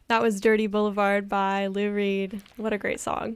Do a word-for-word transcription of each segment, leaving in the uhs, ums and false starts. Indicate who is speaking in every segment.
Speaker 1: That was Dirty Boulevard by Lou Reed. What a great song.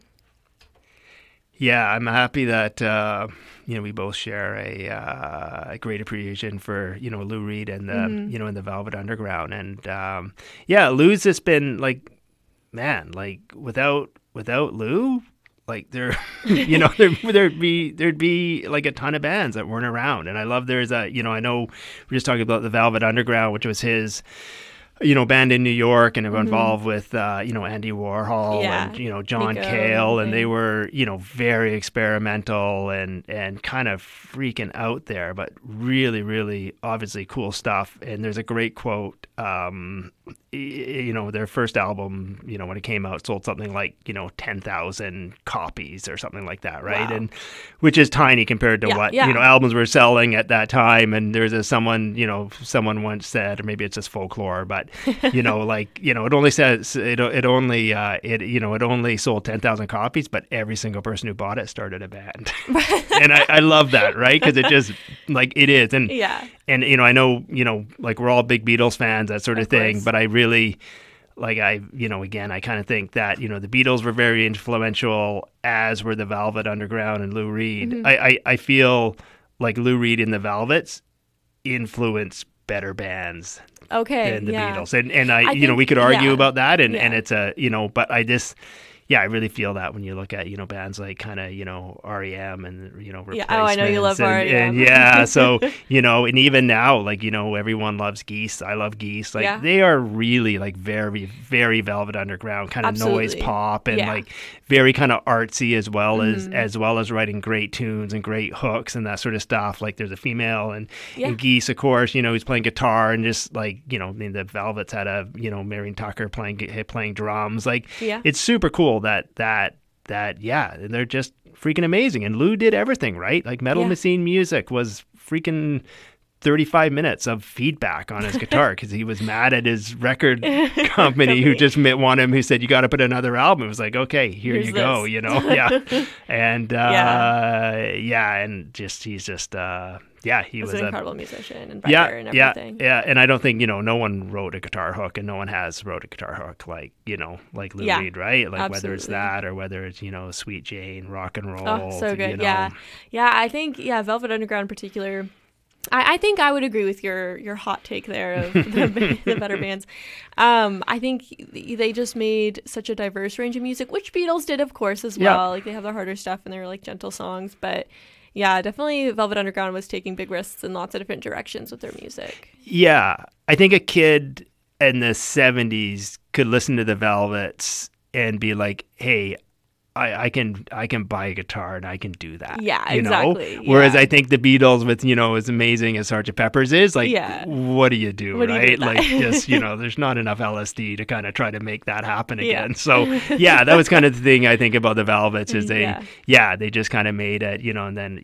Speaker 2: Yeah, I'm happy that uh, you know we both share a, uh, a great appreciation for you know Lou Reed and the
Speaker 1: Mm-hmm.
Speaker 2: you know in the Velvet Underground, and um, yeah, Lou's just been like, man, like without without Lou, like there, you know, there there'd be there'd be like a ton of bands that weren't around, and I love there's a you know I know we're just talking about the Velvet Underground, which was his you know, band in New York, and it was
Speaker 1: Mm-hmm.
Speaker 2: involved with, uh, you know, Andy Warhol
Speaker 1: Yeah.
Speaker 2: and, you know, John
Speaker 1: Nico
Speaker 2: Cale,
Speaker 1: and
Speaker 2: and they
Speaker 1: everything.
Speaker 2: were, you know, very experimental and, and kind of freaking out there, but really, really obviously cool stuff. And there's a great quote, um, y- you know, their first album, you know, when it came out, sold something like, you know, ten thousand copies or something like that, right?
Speaker 1: Wow.
Speaker 2: And which is tiny compared to
Speaker 1: Yeah,
Speaker 2: what,
Speaker 1: yeah.
Speaker 2: you know, albums were selling at that time. And there's a someone, you know, someone once said, or maybe it's just folklore, but you know, like, you know, it only says it, it only, uh, it, you know, it only sold ten thousand copies, but every single person who bought it started a band. And I, I love that, right? Because it just, like, it is. And,
Speaker 1: Yeah.
Speaker 2: and, you know, I know, you know, like we're all big Beatles fans, that sort of,
Speaker 1: Of
Speaker 2: thing,
Speaker 1: course.
Speaker 2: but I really, like, I, you know, again, I kind of think that, you know, the Beatles were very influential, as were the Velvet Underground and Lou Reed.
Speaker 1: Mm-hmm.
Speaker 2: I, I, I feel like Lou Reed and the Velvets influenced better bands
Speaker 1: Okay.
Speaker 2: than the
Speaker 1: yeah.
Speaker 2: Beatles. And and I,
Speaker 1: I
Speaker 2: you know,
Speaker 1: think-
Speaker 2: we could argue
Speaker 1: yeah.
Speaker 2: about that, and,
Speaker 1: Yeah.
Speaker 2: and it's a, you know, but I just, yeah, I really feel that when you look at, you know, bands like kind of, you know, R E M and, you know,
Speaker 1: Yeah. Oh, I know you love
Speaker 2: Replacements and,
Speaker 1: R E M.
Speaker 2: and yeah, so, you know, and even now, like, you know, everyone loves Geese. I love Geese. Like,
Speaker 1: Yeah.
Speaker 2: they are really like very, very Velvet Underground, kind of noise
Speaker 1: Absolutely.
Speaker 2: pop, and
Speaker 1: Yeah.
Speaker 2: like very kind of artsy, as well as,
Speaker 1: Mhm.
Speaker 2: as well as writing great tunes and great hooks and that sort of stuff. Like, there's a female and,
Speaker 1: Yeah.
Speaker 2: and Geese, of course, you know, he's playing guitar, and just like, you know, I mean, the Velvets had a, you know, Marion Tucker playing playing drums. Like,
Speaker 1: Yeah.
Speaker 2: it's super cool that that that yeah, they're just freaking amazing. And Lou did everything right. Like, Metal
Speaker 1: Yeah.
Speaker 2: Machine Music was freaking thirty-five minutes of feedback on his guitar because he was mad at his record company who just met- wanted him, who said, you got to put another album. It was like, okay, here
Speaker 1: Here's
Speaker 2: you go,
Speaker 1: this.
Speaker 2: you know? Yeah. And uh,
Speaker 1: Yeah.
Speaker 2: yeah. And just, he's just, uh, yeah, he
Speaker 1: He was
Speaker 2: was
Speaker 1: an
Speaker 2: a
Speaker 1: incredible musician and writer
Speaker 2: yeah,
Speaker 1: and
Speaker 2: yeah,
Speaker 1: everything.
Speaker 2: yeah, and I don't think, you know, no one wrote a guitar hook, and no one has wrote a guitar hook like, you know, like Lou
Speaker 1: Yeah,
Speaker 2: Reed, right? Like, whether it's
Speaker 1: absolutely.
Speaker 2: that or whether it's, you know, Sweet Jane, rock and roll.
Speaker 1: Oh, so good.
Speaker 2: You know.
Speaker 1: Yeah. Yeah. I think, yeah, Velvet Underground in particular. I, I think I would agree with your, your hot take there of the, the better bands. Um, I think they just made such a diverse range of music, which Beatles did, of course, as
Speaker 2: Yeah.
Speaker 1: well. Like, they have their harder stuff and they're like gentle songs. But yeah, definitely Velvet Underground was taking big risks in lots of different directions with their music.
Speaker 2: Yeah, I think a kid in the seventies could listen to the Velvets and be like, hey, I, I can I can buy a guitar and I can do that.
Speaker 1: Yeah,
Speaker 2: you know?
Speaker 1: exactly,
Speaker 2: Whereas
Speaker 1: yeah.
Speaker 2: I think the Beatles, with, you know, as amazing as Sergeant Pepper's is, like,
Speaker 1: Yeah.
Speaker 2: what do you do,
Speaker 1: What do you do
Speaker 2: right?
Speaker 1: with that?
Speaker 2: Like, just, you know, there's not enough L S D to kind of try to make that happen
Speaker 1: Yeah.
Speaker 2: again. So, yeah, that was kind of the thing I think about the Velvets is they,
Speaker 1: Yeah.
Speaker 2: yeah, they just kind of made it, you know, and then